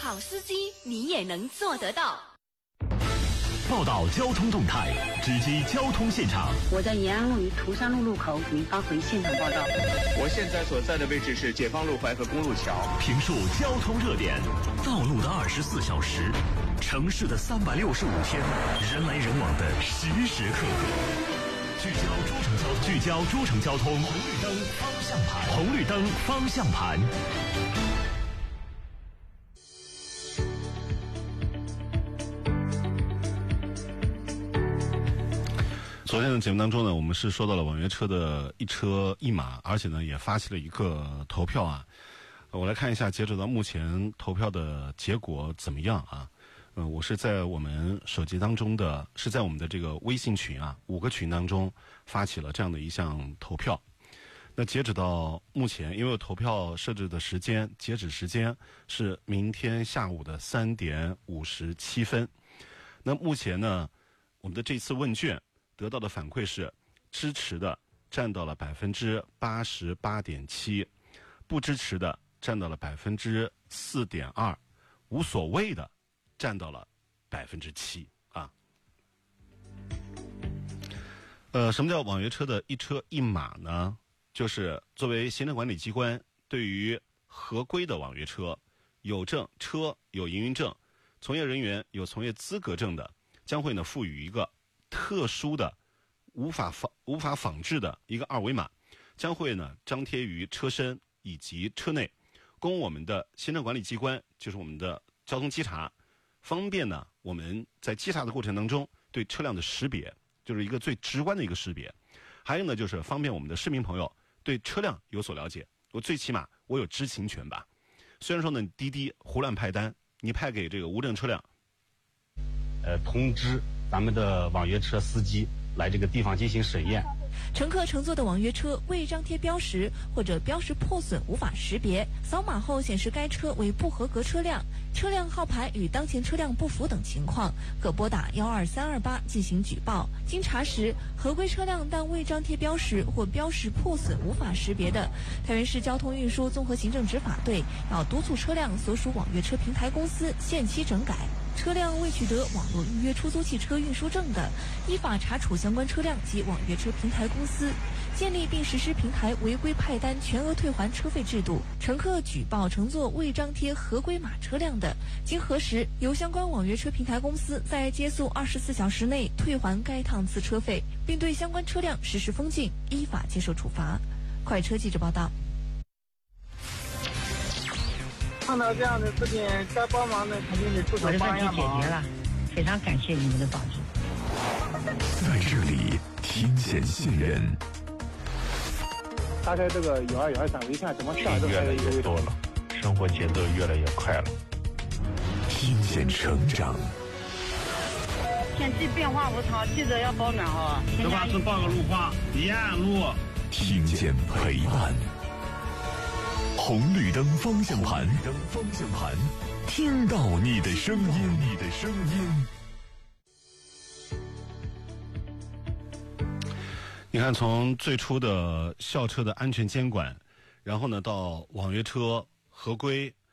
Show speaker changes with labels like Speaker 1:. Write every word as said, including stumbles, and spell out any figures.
Speaker 1: 好司机你也能做得到。
Speaker 2: 报道交通动态，直击交通现场。
Speaker 3: 我在延安路与涂山路路口给您发回现场报道。
Speaker 4: 我现在所在的位置是解放路淮河公路桥。
Speaker 2: 评述交通热点，道路的二十四小时，城市的三百六十五天，人来人往的时时刻刻。聚焦诸城交通，聚焦诸城交通，红绿灯方向盘，红绿灯方向盘。
Speaker 5: 昨天的节目当中呢，我们是说到了网约车的一车一码，而且呢也发起了一个投票啊。我来看一下截止到目前投票的结果怎么样啊？呃，我是在我们手机当中的，是在我们的这个微信群啊，五个群当中发起了这样的一项投票。那截止到目前，因为投票设置的时间，截止时间是明天下午的三点五十七分。那目前呢，我们的这次问卷得到的反馈是，支持的占到了百分之八十八点七，不支持的占到了百分之四点二，无所谓的占到了百分之七啊。呃，什么叫网约车的一车一码呢？就是作为行政管理机关对于合规的网约车，有证车有营运证，从业人员有从业资格证的，将会呢赋予一个特殊的无法仿无法仿制的一个二维码，将会呢张贴于车身以及车内，供我们的行政管理机关，就是我们的交通稽查，方便呢我们在稽查的过程当中对车辆的识别，就是一个最直观的一个识别。还有呢就是方便我们的市民朋友对车辆有所了解，我最起码我有知情权吧。虽然说呢滴滴胡乱派单，你派给这个无证车辆，
Speaker 6: 呃通知咱们的网约车司机来这个地方进行审验。
Speaker 7: 乘客乘坐的网约车未张贴标识或者标识破损无法识别，扫码后显示该车为不合格车辆，车辆号牌与当前车辆不符等情况，可拨打幺二三二八进行举报。经查实，合规车辆但未张贴标识或标识破损无法识别的，太原市交通运输综合行政执法队要督促车辆所属网约车平台公司限期整改。车辆未取得网络预约出租汽车运输证的，依法查处相关车辆及网约车平台公司，建立并实施平台违规派单全额退还车费制度。乘客举报乘坐未张贴合规码车辆的，经核实，由相关网约车平台公司在接送二十四小时内退还该趟次车费，并对相关车辆实施封禁，依法接受处罚。快车记者报道。
Speaker 8: 碰到这样的事情，该帮忙的肯定得出手帮一下忙。
Speaker 3: 我的问题解决了，非常感谢你们的帮助。
Speaker 2: 在这里听见信任。
Speaker 8: 大概这个有二有二三微信怎么下都
Speaker 9: 越来越多了，生活节奏越来越快了。
Speaker 2: 听见成长。
Speaker 3: 天气变化无常，记得要保暖哈。
Speaker 6: 这块是报个路况，延安路。
Speaker 2: 听见陪伴。红绿灯方向盘，红绿灯方向盘，听到你的声音，你的声音。
Speaker 5: 你看，从最初的校车的安全监管，然后呢到网约车合规，